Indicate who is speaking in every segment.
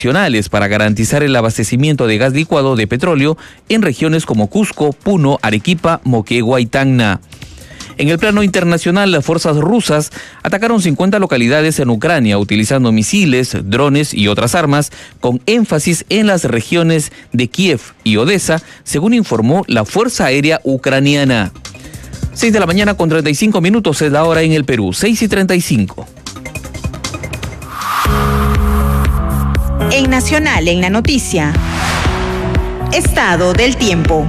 Speaker 1: para garantizar el abastecimiento de gas licuado de petróleo en regiones como Cusco, Puno, Arequipa, Moquegua y Tacna. En el plano internacional, las fuerzas rusas atacaron 50 localidades en Ucrania utilizando misiles, drones y otras armas, con énfasis en las regiones de Kiev y Odessa, según informó la Fuerza Aérea Ucraniana. 6 de la mañana con 35 minutos es la hora en el Perú, 6:35.
Speaker 2: En Nacional, en la noticia, estado del tiempo.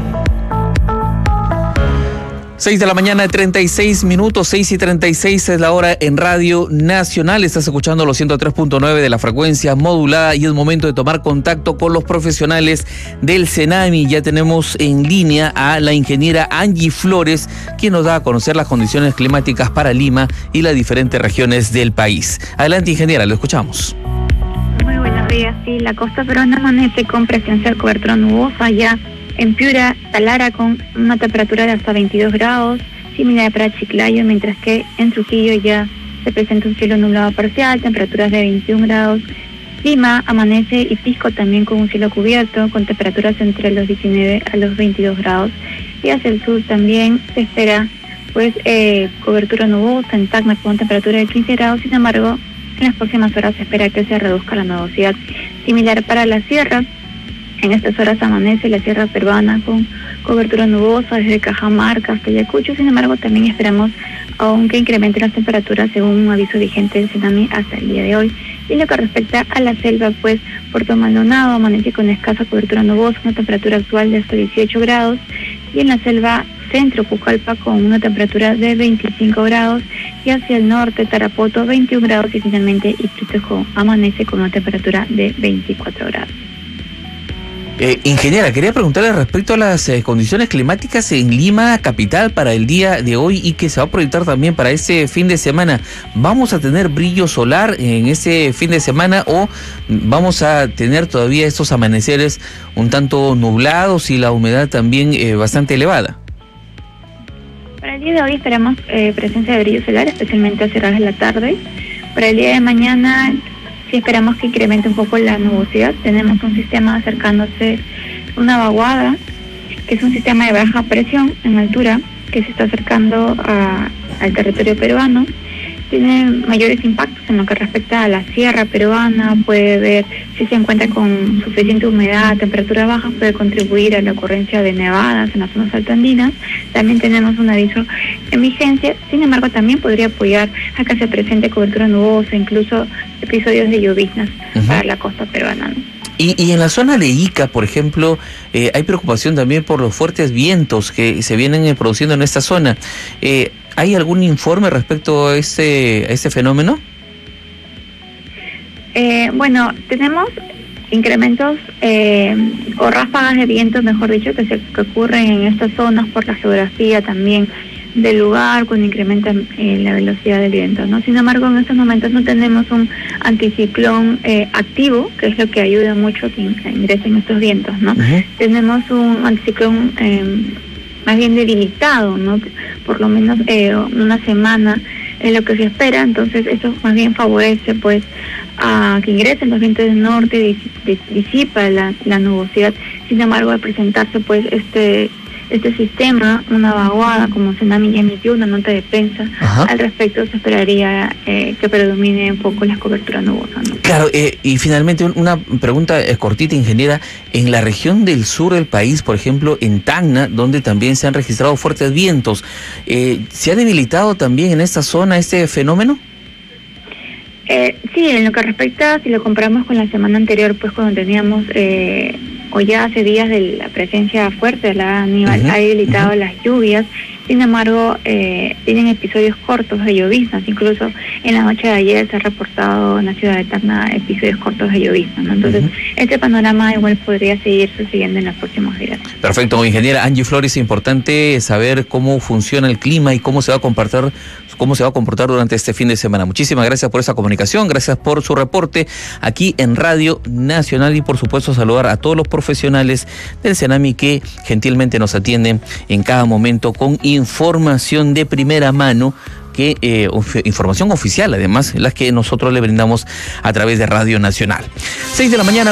Speaker 1: 6 de la mañana, 36 minutos, 6:36 es la hora en Radio Nacional. Estás escuchando los 103.9 de la frecuencia modulada y es momento de tomar contacto con los profesionales del Cenami. Ya tenemos en línea a la ingeniera Angie Flores, quien nos da a conocer las condiciones climáticas para Lima y las diferentes regiones del país. Adelante, ingeniera, lo escuchamos.
Speaker 3: Muy buenos días. Sí, la costa peruana amanece con presencia de cobertura nubosa ya en Piura, Talara con una temperatura de hasta 22 grados, similar para Chiclayo, mientras que en Trujillo ya se presenta un cielo nublado parcial, temperaturas de 21 grados. Lima amanece y Pisco también con un cielo cubierto, con temperaturas entre los 19 a los 22 grados. Y hacia el sur también se espera cobertura nubosa en Tacna con temperatura de 15 grados, sin embargo, en las próximas horas se espera que se reduzca la nubosidad. Similar para la sierra. En estas horas amanece la sierra peruana con cobertura nubosa desde Cajamarca hasta Ayacucho. Sin embargo, también esperamos aunque incrementen las temperaturas según un aviso vigente del Cenami hasta el día de hoy. Y en lo que respecta a la selva, Puerto Maldonado amanece con escasa cobertura nubosa, una temperatura actual de hasta 18 grados. Y en la selva centro, Pucallpa con una temperatura de 25 grados. Y hacia el norte, Tarapoto, 21 grados. Y finalmente Iquitos amanece con una temperatura de 24 grados.
Speaker 1: Ingeniera, quería preguntarle respecto a las condiciones climáticas en Lima, capital, para el día de hoy y que se va a proyectar también para este fin de semana. ¿Vamos a tener brillo solar en ese fin de semana o vamos a tener todavía estos amaneceres un tanto nublados y la humedad también bastante elevada?
Speaker 3: Para el día de hoy esperamos presencia de brillo solar, especialmente hacia horas de la tarde. Para el día de mañana sí esperamos que incremente un poco la nubosidad. Tenemos un sistema acercándose, una vaguada, que es un sistema de baja presión en altura, que se está acercando al territorio peruano. Tiene mayores impactos en lo que respecta a la sierra peruana, puede ver si se encuentra con suficiente humedad, temperatura baja, puede contribuir a la ocurrencia de nevadas en las zonas altoandinas. También tenemos un aviso en vigencia, sin embargo también podría apoyar a que se presente cobertura nubosa, incluso episodios de lloviznas para la costa peruana, ¿no?
Speaker 1: Y en la zona de Ica, por ejemplo, hay preocupación también por los fuertes vientos que se vienen produciendo en esta zona. ¿Hay algún informe respecto a este fenómeno?
Speaker 3: Bueno, tenemos incrementos o ráfagas de viento, mejor dicho, que ocurren en estas zonas por la geografía también del lugar, cuando incrementa la velocidad del viento, ¿no? Sin embargo, en estos momentos no tenemos un anticiclón activo, que es lo que ayuda mucho a que ingresen estos vientos, ¿no? Tenemos un anticiclón más bien debilitado, ¿no? Por lo menos una semana es lo que se espera. Entonces esto más bien favorece a que ingresen los vientos del norte, disipa la nubosidad. Sin embargo, al presentarse este sistema, una vaguada, como Cenami ya emitió una nota de prensa al respecto, se esperaría que predomine un poco la cobertura nubosa, ¿no?
Speaker 1: Claro, y finalmente una pregunta cortita, ingeniera. En la región del sur del país, por ejemplo, en Tacna, donde también se han registrado fuertes vientos, ¿se ha debilitado también en esta zona este fenómeno?
Speaker 3: Sí, en lo que respecta, si lo comparamos con la semana anterior, cuando teníamos o ya hace días de la presencia fuerte de la Aníbal, ha debilitado las lluvias. Sin embargo, tienen episodios cortos de lloviznas. Incluso en la noche de ayer se ha reportado en la ciudad de Tacna episodios cortos de lloviznas, ¿no? Entonces, este panorama igual podría seguirse siguiendo en los próximos días.
Speaker 1: Perfecto, ingeniera Angie Flores, importante saber cómo funciona el clima y cómo se va a comportar durante este fin de semana. Muchísimas gracias por esa comunicación, gracias por su reporte aquí en Radio Nacional y por supuesto saludar a todos los profesionales del Cenami que gentilmente nos atienden en cada momento con información de primera mano que información oficial, además, la que nosotros le brindamos a través de Radio Nacional. 6 de la mañana.